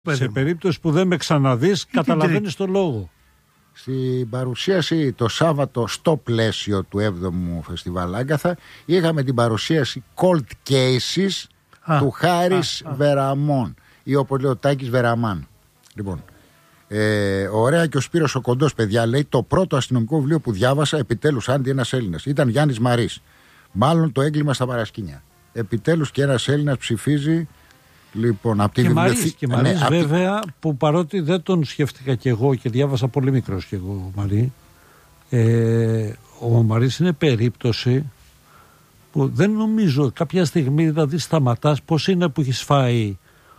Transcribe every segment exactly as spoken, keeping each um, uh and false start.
Σε περίπτωση που δεν με ξαναδείς, καταλαβαίνεις το λόγο. Στην παρουσίαση το Σάββατο στο πλαίσιο του έβδομου Φεστιβάλ Άγκαθα είχαμε την παρουσίαση Cold Cases α, του Χάρης α, α. Βεραμών ή όπως λέει ο Τάκης Βεραμάν. Λοιπόν, ε, ωραία, και ο Σπύρος ο Κοντός, παιδιά, λέει το πρώτο αστυνομικό βιβλίο που διάβασα επιτέλους άντι ένας Έλληνας ήταν Γιάννης Μαρής. Μάλλον το έγκλημα στα παρασκήνια. Επιτέλους και ένας Έλληνας ψηφίζει. Λοιπόν, από τη και βιβλιοθή... Μαρίς, και Μαρίς ναι, βέβαια τη... που παρότι δεν τον σκέφτηκα κι εγώ και διάβασα πολύ μικρός κι εγώ Μαρή, ε, ο Μαρίς είναι περίπτωση που δεν νομίζω κάποια στιγμή δηλαδή σταματάς πώς είναι που έχεις φάει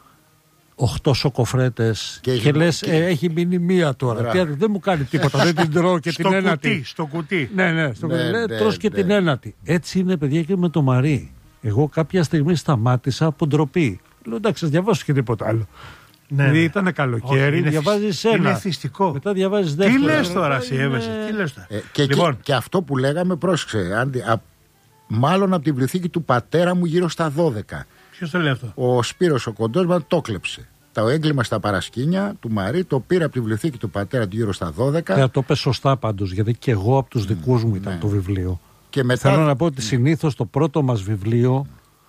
οχτώ σοκοφρέτες και, και λες και... Ε, έχει μείνει μία τώρα. Τι, δεν μου κάνει τίποτα, δεν την τρώω και την ένατη. Στο κουτί. Ναι, ναι, στο ναι, κουτί. Ναι, τρως και ναι. την ένατη. Έτσι είναι, παιδιά, και με το Μαρί. Εγώ κάποια στιγμή σταμάτησα από ντροπή. Λέω εντάξει, διαβάσω και τίποτα άλλο. Ναι, δηλαδή ήταν καλοκαίρι, διαβάζεις ένα. Είναι θυστικό. Μετά διαβάζεις δεύτερο. Τι λες τώρα, εσύ έβεσαι, τι λες τώρα. Ε, και, λοιπόν. και, και αυτό που λέγαμε, πρόσεξε, Άντι, α, μάλλον από τη βιβλιοθήκη του πατέρα μου γύρω στα δώδεκα. Ποιος το λέει αυτό? Ο Σπύρος ο Κοντός μας το κλέψε. Το έγκλημα στα παρασκήνια του Μαρί το πήρε από τη βιβλιοθήκη του πατέρα του γύρω στα δώδεκα. Ε, το πες σωστά πάντως, γιατί και εγώ από τους δικούς μου ήταν ναι. το βιβλίο. Και μετά... Θέλω να πω ότι συνήθως το πρώτο μας βιβλίο.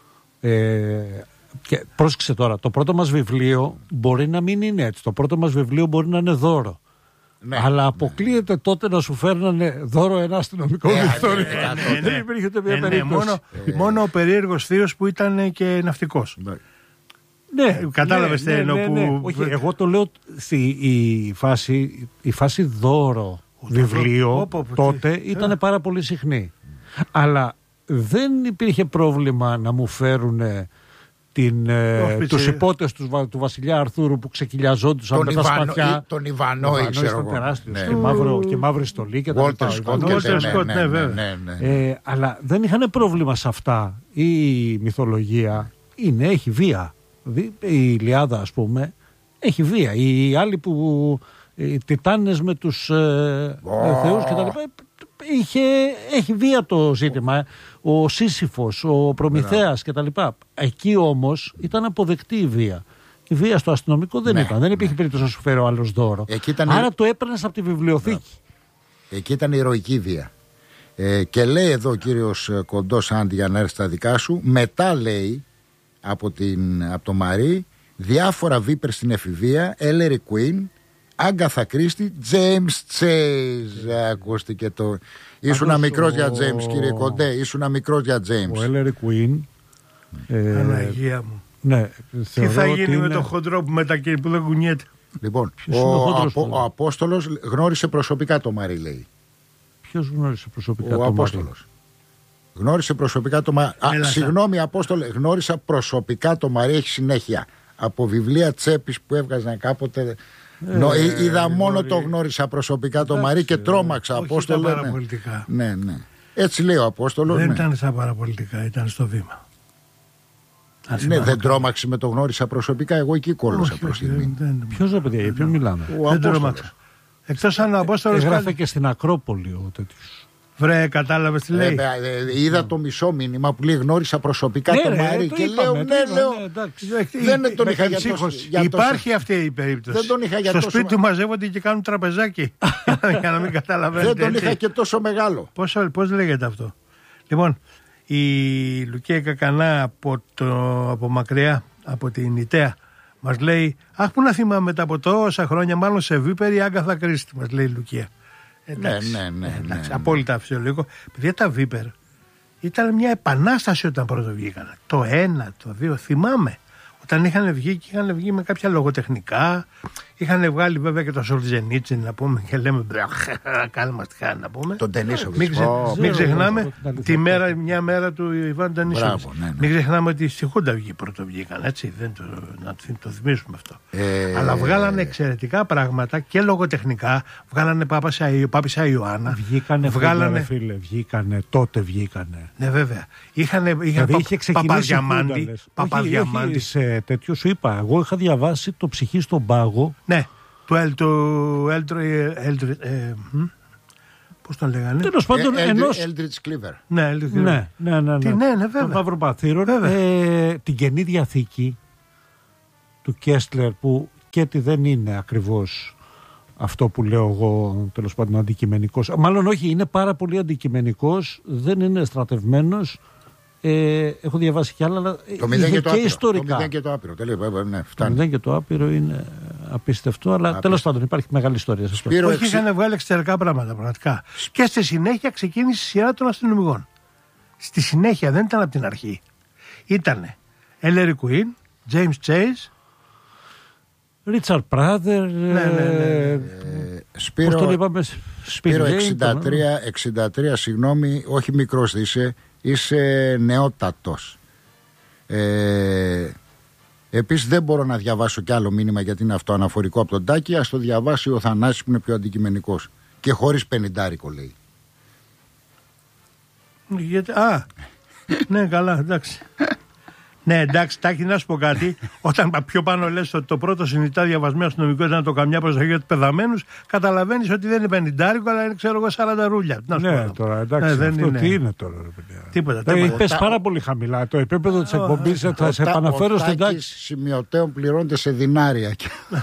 Ε, και πρόσεξε τώρα, το πρώτο μας βιβλίο μπορεί να μην είναι έτσι. Το πρώτο μας βιβλίο μπορεί να είναι δώρο. Ναι, αλλά αποκλείεται ναι. τότε να σου φέρνανε δώρο ένα αστυνομικό ναι, μυθιστόρημα. Ναι, ναι, ναι, δεν υπήρχε ούτε μια ναι, περίπτωση. Ναι, μόνο, ε, μόνο ο περίεργος θείος που ήταν και ναυτικός. Ναι. Ναι, κατάλαβες ναι, τι εννοώ ναι, ναι, ναι. που... Όχι, εγώ το λέω η φάση, η φάση δώρο βιβλίο πω, πω, πω, τότε τι. ήταν πάρα πολύ συχνή. Αλλά δεν υπήρχε πρόβλημα να μου φέρουν την, ε, τους υπότες του, του βασιλιά Αρθούρου που ξεκυλιαζόντουσαν με τα σπαθιά. Τον Ιβανό, ήξερα εγώ. Τεράστιος, ναι. και, μαύρο, και μαύρη στολή και τα λοιπά. Ναι, βέβαια. Ε, αλλά δεν είχαν πρόβλημα σε αυτά. Η μυθολογία είναι, έχει βία. Η Ιλιάδα, ας πούμε, έχει βία. Οι άλλοι που οι Τιτάνες με τους ε, oh. θεούς και τα λοιπά, είχε, έχει βία το ζήτημα. Ο Σύσυφος, ο Προμηθέας και τα λοιπά. Εκεί όμως ήταν αποδεκτή η βία. Η βία στο αστυνομικό δεν ναι, ήταν. Δεν υπήρχε ναι. περίπτωση να σου φέρει ο άλλος δώρο. Ήταν... Άρα το έπαιρνες από τη βιβλιοθήκη. Εκεί ήταν ηρωική βία. Ε, και λέει εδώ ο κύριος Κοντός, Άντι, για να έρθει στα δικά σου, μετά λέει από, την, από το Μαρί διάφορα βίπερ στην εφηβεία, Ellery Queen, Άγκαθα Κρίστη, James Chase. Ακούστηκε το. Ήσουνα μικρός για James, κύριε Κοντέ. Ήσουνα μικρός για James. Ο Ellery Queen. Ε, Αναγία μου. Ναι, τι θα γίνει είναι... με το χοντρό που μετακίνει που δεν κουνιέται. Λοιπόν, ο, ο, απο, ο Απόστολος γνώρισε προσωπικά το Μαρί, λέει. Ποιος γνώρισε προσωπικά ο το Απόστολος. Μαρί? Γνώρισε προσωπικά το Μαρί. Συγγνώμη, Απόστολε, γνώρισα προσωπικά το Μαρί, έχει συνέχεια. Από βιβλία τσέπης που έβγαζαν κάποτε. Ε, Νο, ε, είδα ε, μόνο ε, το γνώρισα προσωπικά το Μαρί και τρόμαξα. Όχι Απόστολε. στα παραπολιτικά. Ναι, ναι. Έτσι λέει ο Απόστολος. Δεν ναι. ήταν στα παραπολιτικά, ήταν στο βήμα. Ναι, δεν τρόμαξε με το γνώρισα προσωπικά. Εγώ εκεί κόλλωσα προς τη στιγμή. Ποιος ρε παιδιά, για ποιον μιλάμε? Ο δεν τρόμαξα. Εκτός αν ο Απόστολος. Έγραφε και στην Ακρόπολη ο τέτοιος. Βρε, κατάλαβες τι λέει. Ε, ε, είδα ναι. το μισό μήνυμα που λέει γνώρισα προσωπικά ναι, το ρε, Μαρί το και είπαμε, λέω, ναι, λέω, ναι, δεν τον είχα για τόσο, για υπάρχει τόσο. αυτή η περίπτωση. Δεν τον είχα για Στο τόσο... σπίτι του μαζεύονται και κάνουν τραπεζάκι. Για να μην καταλαβαίνετε. Δεν τον είχα και τόσο μεγάλο. Πώς, πώς λέγεται αυτό? Λοιπόν, η Λουκία Κακανά από, το, από μακριά, από την Ιταία, μας λέει, αχ, που να θυμάμαι μετά από τόσα χρόνια, μάλλον σε βίπερ η Άγκαθα Κρίστη, μας λέει η Λουκία. Εντάξει, ναι, ναι, ναι, εντάξει, ναι, απόλυτα φυσιολογικό. Παιδιά, τα βίπερ ήταν μια επανάσταση όταν πρώτο βγήκαν. Το ένα, το δύο, θυμάμαι. Όταν είχαν βγει και είχαν βγει με κάποια λογοτεχνικά, είχαν βγάλει βέβαια και το Σολτζενίτσιν να πούμε και λέμε κάλμαστιχά να πούμε. Τον Τενίσοβιτς. Μην, ξε, oh, μην ξεχνάμε oh, τη μέρα, μια μέρα του Ιβάν Τενίσοβιτς. Ναι, ναι. Μην ξεχνάμε ότι στη Χούντα βγήκε πρώτο βγήκαν, έτσι, δεν το, να το θυμίσουμε αυτό. Ε... Αλλά βγάλανε εξαιρετικά πράγματα και λογοτεχνικά, βγάλανε Πάπησα Ιωάννα. Βγήκανε, βγάλανε... φίλε, βγήκανε, τότε βγήκανε. Ναι βέβαια. Είχαν Παπαδιαμάντη. Παπαδιαμάντη. Σε τέτοιο σου είπα, εγώ είχα διαβάσει το Ψυχή στον Πάγο. Ναι, του Έλτρο. Πώς τον λέγανε? Τέλος πάντων, ενός. Eldridge Cleaver. Ναι, ναι, ναι, ναι, ναι. Τι, ναι, ναι, βέβαια. Τον Μαυροπαθήρο. Ε, την Καινή Διαθήκη του Κέστλερ που σκέτη δεν είναι ακριβώς αυτό που λέω εγώ, τέλος πάντων, αντικειμενικός. Μάλλον όχι, είναι πάρα πολύ αντικειμενικός, δεν είναι στρατευμένος. Ε, έχω διαβάσει κι άλλα, αλλά το μηδέν και, και, το και άπειρο, ιστορικά. Το μηδέν και το άπειρο. Τελείω, ναι, το μηδέν και το άπειρο είναι απίστευτο, αλλά Απίστευτο. τέλος πάντων υπάρχει μεγάλη ιστορία σε αυτό. Σπύρο, όχι, εξι... είχαν βγάλει εξωτερικά πράγματα πραγματικά. Και στη συνέχεια ξεκίνησε η σειρά των αστυνομικών. Στη συνέχεια, δεν ήταν από την αρχή. Ήτανε Ellery Queen, James Chase, Richard Prather, ναι, ναι, ναι, ναι. Σπύρο, πώς το είπαμε, Σπύρο εξήντα τρία, εξήντα τρία, συγγνώμη, όχι μικρός είσαι, είσαι νεότατος. Ε, επίσης δεν μπορώ να διαβάσω κι άλλο μήνυμα γιατί είναι αυτοαναφορικό από τον Τάκη. Ας το διαβάσει ο Θανάσης που είναι πιο αντικειμενικός και χωρίς πενηντάρικο, λέει. Γιατί, α, ναι, καλά, εντάξει. Ναι, εντάξει, Τάκη, να σου πω κάτι. Όταν πιο πάνω λες ότι το πρώτο συνειδητά διαβασμένο αστυνομικό ήταν το καμιά προσοχή για τους πεθαμένους, καταλαβαίνεις ότι δεν είναι πενηντάρικο, αλλά είναι, ξέρω εγώ, σαράντα ρούλια. Να σου ναι, πω. τώρα εντάξει, ναι, δεν αυτό είναι. τι είναι τώρα, ρε παιδιά. Τίποτα. Δεν τίποτα. πες τα... πάρα πολύ χαμηλά. Το επίπεδο της εκπομπής θα σε επαναφέρω στην τάξη. Σημειωτέων πληρώνεται σε δινάρια.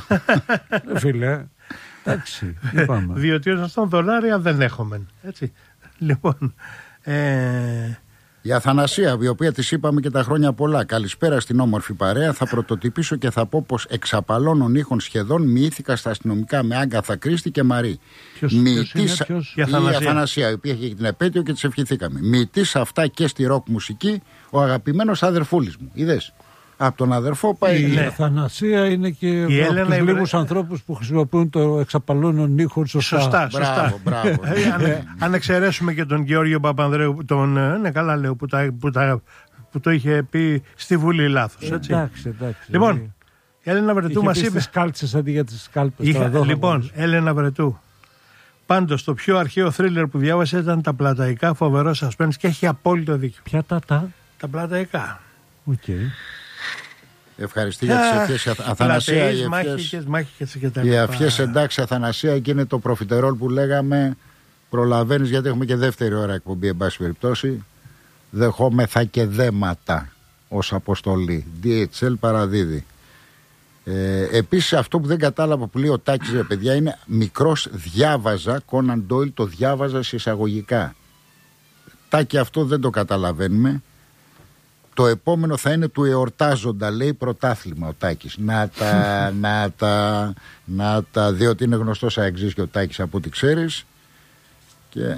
Φίλε, εντάξει, είπαμε. Διότι όσον δολάρια δεν έχουμε. Έτσι. Λοιπόν. Ε... Η Αθανασία, η οποία της είπαμε και τα χρόνια πολλά. Καλησπέρα στην όμορφη παρέα. Θα πρωτοτυπήσω και θα πω πως εξαπαλώνων ήχων σχεδόν μοιήθηκα στα αστυνομικά με Άγκαθα Κρίστη και Μαρή. Ποιος, Μοιητής... ποιος είναι, ποιος? Η Αθανασία. η Αθανασία, η οποία είχε την επέτειο και της ευχηθήκαμε. Μοιητής αυτά και στη ροκ μουσική, ο αγαπημένος αδερφούλης μου. Είδες. Από τον αδερφό πάει. Η ναι. Αθανασία είναι και η από τους Ιβρε... λίγους ανθρώπους που χρησιμοποιούν το εξαπαλώνων ήχων σωστά. Σωστά, σωστά. Μπράβο, μπράβο. αν, αν εξαιρέσουμε και τον Γεώργιο Παπανδρέου, τον, ναι, καλά λέω, που, τα, που, τα, που το είχε πει στη Βουλή λάθος. Έτσι. Εντάξει, εντάξει. Λοιπόν, η Έλενα Βρετού μας είπε. Τις κάλτσες αντί για τις κάλπες. Είχα, λοιπόν, Έλενα Βρετού. Πάντως, το πιο αρχαίο θρίλερ που διάβασε ήταν τα Πλαταϊκά, φοβερό suspense και έχει απόλυτο δίκιο. Ποια τα τα. Τα Πλαταϊκά. Οκ. Okay. Ευχαριστώ για τις ευχές, Αθανασία. Οι ευχές, μάχες και τα οι ευχές, εντάξει, Αθανασία, και είναι το προφιτερόλ που λέγαμε. Προλαβαίνεις, γιατί έχουμε και δεύτερη ώρα εκπομπή, εν πάση περιπτώσει. Δεχόμεθα και δέματα ως αποστολή. ντι έιτς ελ παραδίδει. Ε, επίσης, αυτό που δεν κατάλαβα που λέει ο Τάκης, ρε παιδιά, είναι μικρός διάβαζα. Κόναν Ντόιλ το διάβαζα σε εισαγωγικά. Τάκη, αυτό δεν το καταλαβαίνουμε. Το επόμενο θα είναι του εορτάζοντα, λέει, πρωτάθλημα ο Τάκης. Να τα, να τα, να τα, διότι είναι γνωστός αεξής και ο Τάκης από ό,τι ξέρεις. Και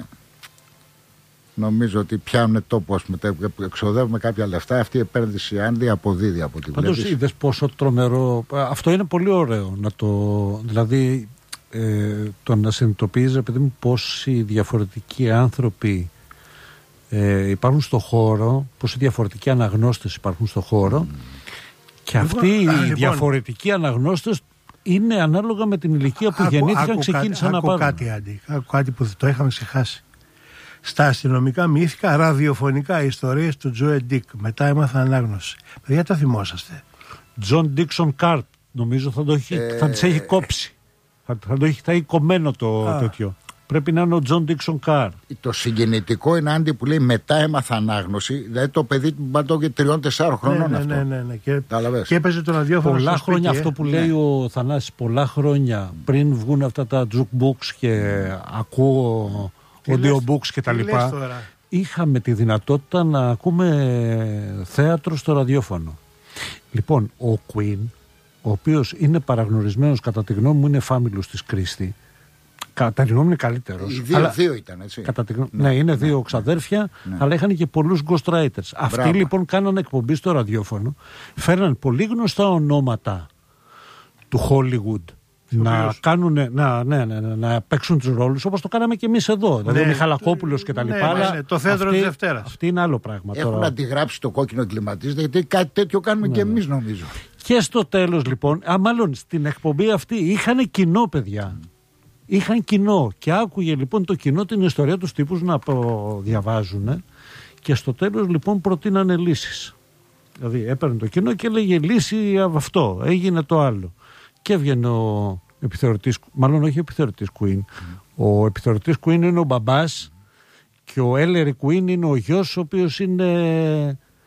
νομίζω ότι πιάνουν τόπο, ας πούμε, εξοδεύουμε κάποια λεφτά. Αυτή η επένδυση, αν δεν αποδίδει από τη βλέπεις. Πάντως είδες πόσο τρομερό. Αυτό είναι πολύ ωραίο να το. Δηλαδή, ε, το να συνειδητοποιείς, επειδή μου, πόσοι διαφορετικοί άνθρωποι Ε, υπάρχουν στο χώρο, πόσοι διαφορετικοί αναγνώστες υπάρχουν στο χώρο mm. και αυτοί οι λοιπόν, διαφορετικοί αναγνώστες είναι ανάλογα με την ηλικία που άκου, γεννήθηκαν, άκου, ξεκίνησαν άκου, να πάρουν. Κάτι, Άντι, άκου κάτι που το είχαμε ξεχάσει. Στα αστυνομικά μύθικα ραδιοφωνικά ιστορίες του Τζοε Ντίκ. Μετά έμαθα ανάγνωση. Παιδιά, το θυμόσαστε. Τζον Ντίξον Κάρτ, νομίζω θα, το έχει, ε... θα τις έχει κόψει. Θα, θα το έχει, θα έχει κομμένο το Α. τέτοιο. Πρέπει να είναι ο Τζον Ντίξον Καρ. Το συγκινητικό είναι, Άντι, που λέει μετά έμαθα ανάγνωση. Δηλαδή το παιδί του μπαντώ και τριών-τεσσάρων χρονών ναι, αυτό. Ναι, ναι, ναι. Και, και έπαιζε το ραδιόφωνο. Πολλά στο χρόνια σπίτι, αυτό ε. που λέει ναι. ο Θανάσης, πολλά χρόνια πριν βγουν αυτά τα jukebooks και ακούω audiobooks και τα λοιπά. Είχαμε τη δυνατότητα να ακούμε θέατρο στο ραδιόφωνο. Λοιπόν, ο Queen, ο οποίος είναι παραγνωρισμένος, κατά τη γνώμη μου είναι φάμιλος της Κρίστη. Κατά τη γνώμη είναι καλύτερος. Οι δύο, αλλά, δύο ήταν, έτσι. Κατά τη γνώμη, ναι, ναι, είναι ναι, δύο ξαδέρφια, ναι. αλλά είχαν και πολλούς ghostwriters. Αυτοί Μπράβο. λοιπόν κάνανε εκπομπή στο ραδιόφωνο, φέρναν πολύ γνωστά ονόματα του Hollywood να, κάνουνε, να, ναι, ναι, ναι, να παίξουν τους ρόλους, όπως το κάναμε και εμείς εδώ. Δηλαδή ναι, ο Μιχαλακόπουλος και τα λοιπά. Ναι, ναι, το θέατρο της Δευτέρας. Αυτή είναι άλλο πράγμα. Έχουν τώρα αντιγράψει το κόκκινο εγκληματίζοντα, γιατί κάτι τέτοιο κάνουμε ναι, και εμείς, νομίζω. Και στο τέλος λοιπόν, α, μάλλον στην εκπομπή αυτή είχαν κοινό, παιδιά. Mm. Είχαν κοινό και άκουγε λοιπόν το κοινό την ιστορία τους τύπους να διαβάζουν και στο τέλος λοιπόν προτείνανε λύσεις. Δηλαδή έπαιρνε το κοινό και έλεγε λύση αυτό, έγινε το άλλο. Και έβγαινε ο επιθεωρητής, μάλλον όχι ο επιθεωρητής Queen, mm. ο επιθεωρητής Queen είναι ο μπαμπάς και ο Ellery Queen είναι ο γιος, ο οποίος είναι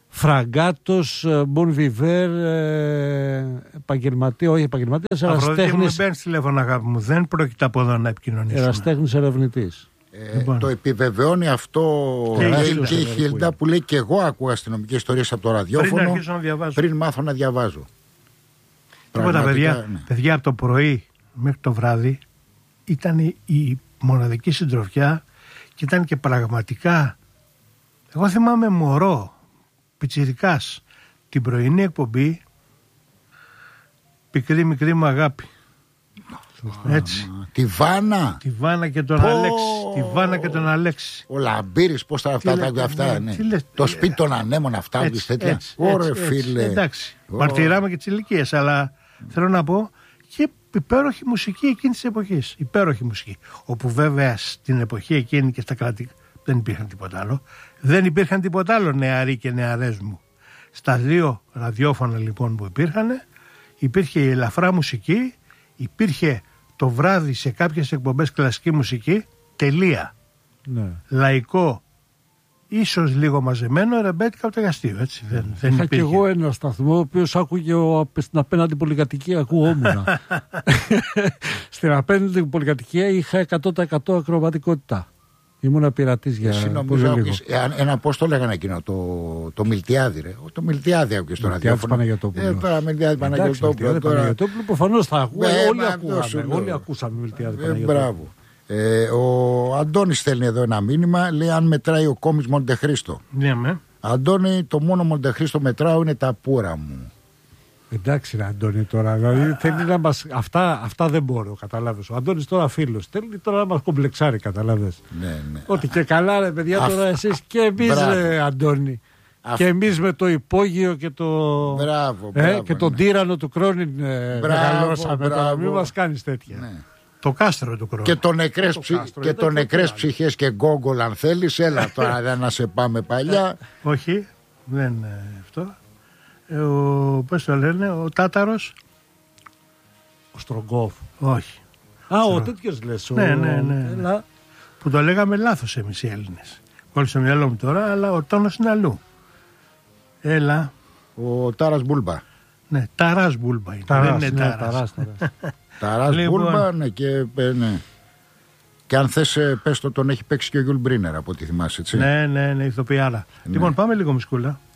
Φραγκάτος, Μπον Βιβέρ, επαγγελματία, όχι επαγγελματίας, ερασιτέχνης. Μην παίρνεις τηλέφωνο, αγάπη μου, δεν πρόκειται από εδώ να επικοινωνήσουμε. Ερασιτέχνης ερευνητής. Ε, λοιπόν. Το επιβεβαιώνει αυτό και, και η Χίλντα που λέει και εγώ άκουγα αστυνομικές ιστορίες από το ραδιόφωνο πριν, πριν μάθω να διαβάζω. Τίποτα, παιδιά, ναι. παιδιά από το πρωί μέχρι το βράδυ ήταν η, η μοναδική συντροφιά και ήταν και πραγματικά, εγώ θυμάμαι μωρό, πιτσιρικάς, την πρωινή εκπομπή Πικρή μικρή μου αγάπη. Έτσι. Τη Βάνα. Τη Βάνα και τον Πω... Αλέξη. Τη Βάνα και τον Αλέξη. Ο Λαμπύρης, πώς θα αυτά τα αυτά. Ναι. Ναι. Το σπίτι των ανέμων αυτά. Έτσι, τέτοια. Έτσι, Ωρε, έτσι, φίλε. Εντάξει. Oh. Μαρτυράμε και τις ηλικίες, αλλά θέλω να πω και υπέροχη μουσική εκείνη της εποχής. Υπέροχη μουσική. Όπου βέβαια στην εποχή εκείνη και στα κράτη δεν υπήρχαν τίποτα άλλο. Δεν υπήρχαν τίποτα άλλο νεαροί και νεαρές μου. Στα δύο ραδιόφωνα λοιπόν που υπήρχαν, υπήρχε η ελαφρά μουσική, υπήρχε το βράδυ σε κάποιες εκπομπές κλασική μουσική, τελεία. Ναι. Λαϊκό, ίσως λίγο μαζεμένο, ρεμπέτικα από το εργαστήριο. Έτσι. Δεν, δεν Είχα υπήρχε. και εγώ ένα σταθμό, ο οποίος άκουγε ο, στην απέναντι πολυκατοικία, ακούγόμουν. Στην απέναντι πολυκατοικία είχα εκατό τοις εκατό ακροβατικότητα. Ήμουν πειρατής για Εσύ πολύ νομίζω, λίγο. Ένα πώς το λέγανε εκείνο, το, το Μιλτιάδη ρε. Το Μιλτιάδη άκουγε στο ραδιόφωνο. Παναγιωτόπουλο. Ε, τώρα Μιλτιάδη Παναγιωτόπουλο. Παναγιωτόπουλο προφανώς θα ακούγαμε. Ε, όλοι ακούσαμε. Όλοι ακούσαμε Μιλτιάδη ε, Παναγιωτόπουλο. Μπράβο. Ε, ο Αντώνης στέλνει εδώ ένα μήνυμα, λέει αν μετράει ο κόμις Μοντεχρίστο. Ναι, με. Αντώνη, το μόνο Μοντεχρίστο μετράω είναι τα πουρα μου. Εντάξει, ρε Αντώνη, τώρα. Δηλαδή, θέλει να μας... αυτά, αυτά δεν μπορώ, καταλάβεις. Ο Αντώνης τώρα φίλος. Θέλει τώρα να μας κομπλεξάρει, καταλάβεις. Ναι, ναι. Ότι και καλά, ρε παιδιά, Α, τώρα εσείς και εμείς, ρε Αντώνη. Α, και εμείς με το υπόγειο και το. Μπράβο, ε, μπράβο, και τον ναι. τύρανο του Κρόνιν ε, μεγαλώσαμε. Τώρα μην μας κάνεις τέτοια. Ναι. Το κάστρο του Κρόνιν. Και το νεκρές, το ψη... κάστρο, και το νεκρές ψυχές και γκόγκολ, αν θέλεις. Έλα τώρα, δεν να σε πάμε παλιά. Όχι, δεν είναι αυτό. Ο, πώς το λένε, ο Τάταρος. Ο Στρογκόφ. Όχι. Α, Στρο... ο τέτοιος λες. Ο... Ναι, ναι, ναι. Έλα. Που το λέγαμε λάθος εμείς οι Έλληνες. Κόλλησε στο μυαλό μου τώρα, αλλά ο τόνος είναι αλλού. Έλα. Ο Τάρας Μπούλμπα. Ναι, Ταράς Μπούλμπα είναι. Ταράς, δεν είναι ναι, Ταράς. ταράς, ταράς. Ταράς Λοιπόν. Μπούλμπα, ναι, και, ναι. Και αν θες, πες το, τον έχει παίξει και ο Γιουλ Μπρίνερ από ό,τι θυμάσαι, έτσι. Ναι, ναι, ναι, ηθοποιάρα. Ναι. Λοιπόν, πάμε λίγο μουσκούλα.